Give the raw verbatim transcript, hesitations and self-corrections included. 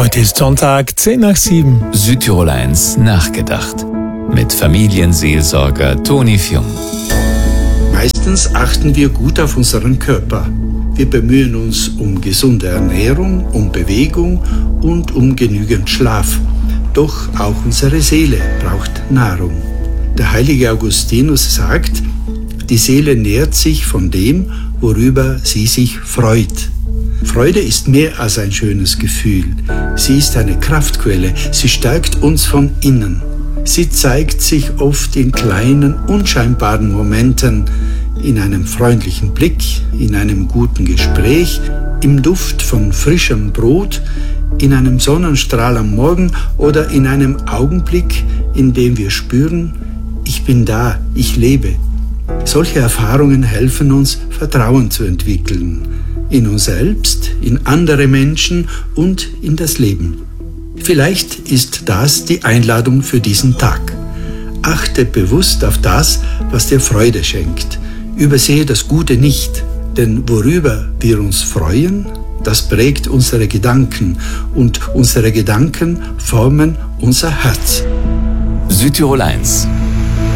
Heute ist Sonntag, zehn nach sieben. Südtirol eins nachgedacht. Mit Familienseelsorger Toni Fjung. Meistens achten wir gut auf unseren Körper. Wir bemühen uns um gesunde Ernährung, um Bewegung und um genügend Schlaf. Doch auch unsere Seele braucht Nahrung. Der heilige Augustinus sagt, die Seele nährt sich von dem, worüber sie sich freut. Freude ist mehr als ein schönes Gefühl. Sie ist eine Kraftquelle. Sie stärkt uns von innen. Sie zeigt sich oft in kleinen, unscheinbaren Momenten, in einem freundlichen Blick, in einem guten Gespräch, im Duft von frischem Brot, in einem Sonnenstrahl am Morgen oder in einem Augenblick, in dem wir spüren, ich bin da, ich lebe. Solche Erfahrungen helfen uns, Vertrauen zu entwickeln. In uns selbst, in andere Menschen und in das Leben. Vielleicht ist das die Einladung für diesen Tag. Achte bewusst auf das, was dir Freude schenkt. Übersehe das Gute nicht, denn worüber wir uns freuen, das prägt unsere Gedanken und unsere Gedanken formen unser Herz. Südtirol eins